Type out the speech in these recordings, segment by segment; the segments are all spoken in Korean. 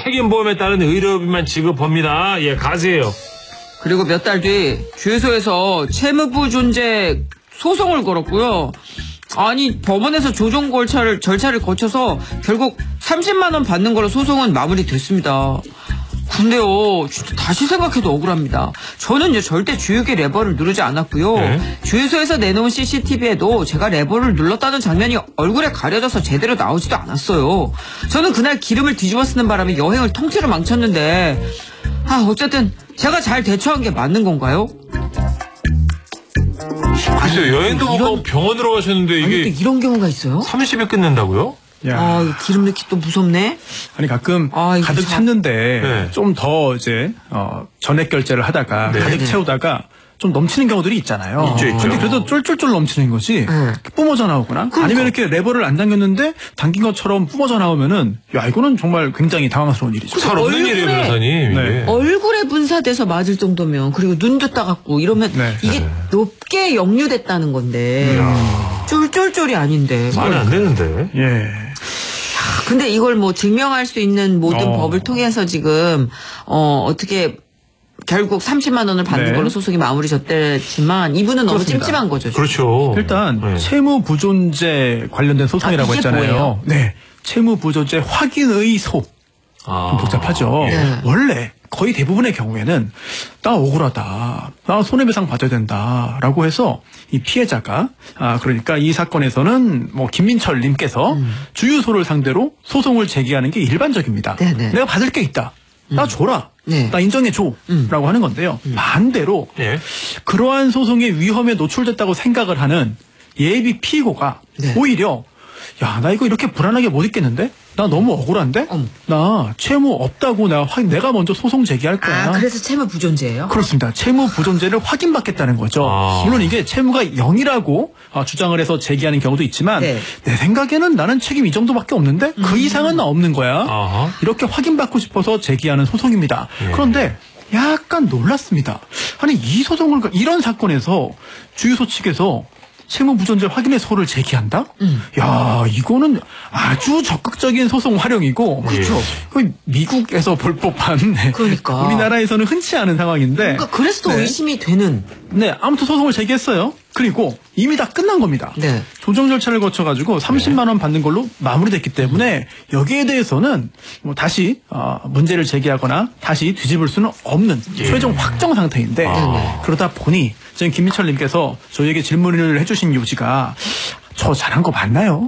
책임보험에 따른 의료비만 지급합니다. 예, 가세요. 그리고 몇 달 뒤 주유소에서 채무부 존재 소송을 걸었고요. 아니 법원에서 조정 절차를 거쳐서 결국 30만 원 받는 걸로 소송은 마무리됐습니다. 근데요, 진짜 다시 생각해도 억울합니다. 저는 이제 절대 주유기 레버를 누르지 않았고요. 네? 주유소에서 내놓은 CCTV에도 제가 레버를 눌렀다는 장면이 얼굴에 가려져서 제대로 나오지도 않았어요. 저는 그날 기름을 뒤집어 쓰는 바람에 여행을 통째로 망쳤는데, 어쨌든 제가 잘 대처한 게 맞는 건가요? 글쎄요, 여행도 못 가고 병원으로 가셨는데 이게 또 이런 경우가 있어요? 30에 끝낸다고요? 야. 이 기름 넣기 또 무섭네. 아니 가끔 이거 가득 참. 찼는데 네. 좀 더 이제 전액 결제를 하다가 네. 가득 네. 채우다가 좀 넘치는 경우들이 있잖아요. 있죠. 근데 그래도 쫄쫄쫄 넘치는 거지 뿜어져 나오거나 아니면 이렇게 레버를 안 당겼는데 당긴 것처럼 뿜어져 나오면은 야 이거는 정말 굉장히 당황스러운 일이죠. 잘 없는 얼굴에- 일이에요, 변호사님. 네. 이게. 얼굴에 분사돼서 맞을 정도면, 그리고 눈도 따갑고 이러면 네. 이게 높게 역류됐다는 건데 쫄쫄쫄이 아닌데. 말이 안 되는데. 예. 근데 이걸 뭐 증명할 수 있는 모든 법을 통해서 지금 어떻게 결국 30만 원을 받는 네. 걸로 소송이 마무리졌대지만 이분은 너무 그렇습니다. 찜찜한 거죠. 그렇죠. 일단 네. 채무 부존재 관련된 소송이라고 이게 했잖아요. 뭐예요? 네. 채무 부존재 확인의소. 좀 복잡하죠. 네. 원래 거의 대부분의 경우에는 나 억울하다, 나 손해배상 받아야 된다라고 해서 이 피해자가 그러니까 이 사건에서는 뭐 김민철님께서 주유소를 상대로 소송을 제기하는 게 일반적입니다. 네네. 내가 받을 게 있다, 나 줘라, 네. 나 인정해줘라고 하는 건데요. 반대로 예. 그러한 소송의 위험에 노출됐다고 생각을 하는 예비 피고가 네. 오히려 야, 나 이거 이렇게 불안하게 못 있겠는데? 나 너무 억울한데? 어머. 나 채무 없다고 내가 먼저 소송 제기할 거야. 그래서 채무 부존재예요? 그렇습니다. 채무 부존재를 확인받겠다는 거죠. 물론 이게 채무가 0이라고 주장을 해서 제기하는 경우도 있지만 네. 내 생각에는 나는 책임 이 정도밖에 없는데 그 이상은 없는 거야. 아하. 이렇게 확인받고 싶어서 제기하는 소송입니다. 예. 그런데 약간 놀랐습니다. 아니 이 소송을 이런 사건에서 주유소 측에서 채무 부존재 확인의 소를 제기한다? 야, 이거는 아주 적극적인 소송 활용이고, 그렇죠. 거의 미국에서 볼 법한, 네. 그러니까. 우리나라에서는 흔치 않은 상황인데, 그러니까 그래서 더 네. 의심이 되는. 네, 아무튼 소송을 제기했어요. 그리고 이미 다 끝난 겁니다. 네. 조정 절차를 거쳐가지고 30만 원 받는 걸로 마무리됐기 때문에 여기에 대해서는 뭐 다시 문제를 제기하거나 다시 뒤집을 수는 없는 최종 확정 상태인데 그러다 보니 지금 김민철님께서 저희에게 질문을 해주신 요지가 저 잘한 거 맞나요?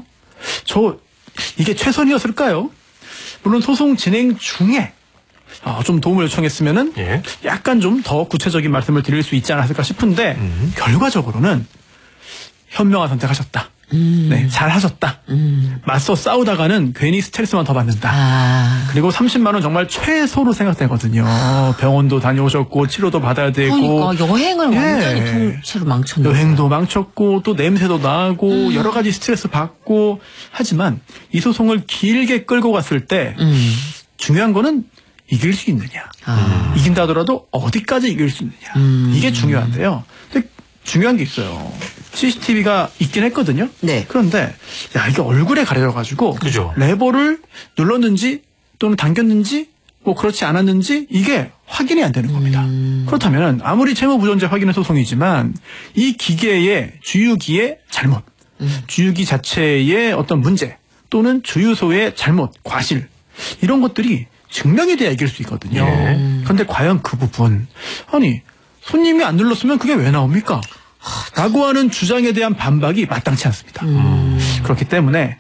이게 최선이었을까요? 물론 소송 진행 중에 좀 도움을 요청했으면은 예. 약간 좀 더 구체적인 말씀을 드릴 수 있지 않았을까 싶은데 결과적으로는 현명한 선택하셨다. 네, 잘하셨다. 맞서 싸우다가는 괜히 스트레스만 더 받는다. 그리고 30만 원 정말 최소로 생각되거든요. 병원도 다녀오셨고 치료도 받아야 되고. 그러니까 여행을 예. 완전히 통째로 망쳤네. 여행도 망쳤고 또 냄새도 나고 여러 가지 스트레스 받고 하지만 이 소송을 길게 끌고 갔을 때 중요한 거는 이길 수 있느냐. 이긴다 하더라도 어디까지 이길 수 있느냐. 이게 중요한데요. 근데 중요한 게 있어요. CCTV가 있긴 했거든요. 네. 그런데 야 이게 얼굴에 가려져가지고 그죠. 레버를 눌렀는지 또는 당겼는지 뭐 그렇지 않았는지 이게 확인이 안 되는 겁니다. 그렇다면 아무리 채무부존재 확인의 소송이지만 이 기계의 주유기의 잘못, 주유기 자체의 어떤 문제 또는 주유소의 잘못, 과실 이런 것들이 증명이 돼야 이길 수 있거든요. 그런데 과연 그 부분 아니 손님이 안 눌렀으면 그게 왜 나옵니까? 라고 하는 주장에 대한 반박이 마땅치 않습니다. 그렇기 때문에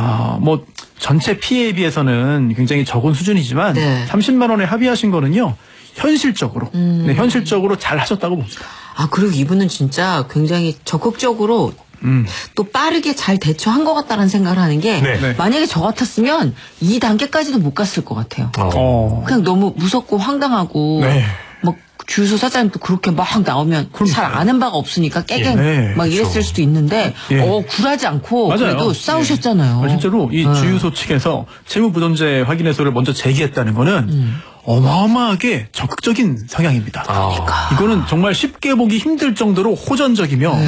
뭐 전체 피해에 비해서는 굉장히 적은 수준이지만 네. 30만 원에 합의하신 거는요. 현실적으로 네, 현실적으로 잘 하셨다고 봅니다. 그리고 이분은 진짜 굉장히 적극적으로 또 빠르게 잘 대처한 것 같다는 생각을 하는 게 네. 만약에 저 같았으면 이 단계까지도 못 갔을 것 같아요. 그냥 너무 무섭고 황당하고 네. 막 주유소 사장님도 그렇게 막 나오면 잘 아는 바가 없으니까 깨갱 네, 막 이랬을 수도 있는데 굴하지 않고 맞아요. 그래도 싸우셨잖아요. 실제로 이 주유소 측에서 채무부존재 확인해소를 먼저 제기했다는 거는 어마어마하게 적극적인 성향입니다. 이거는 정말 쉽게 보기 힘들 정도로 호전적이며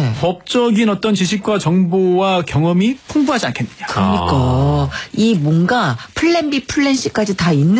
법적인 어떤 지식과 정보와 경험이 풍부하지 않겠느냐. 그러니까 이 뭔가 플랜 B, 플랜 C까지 다 있는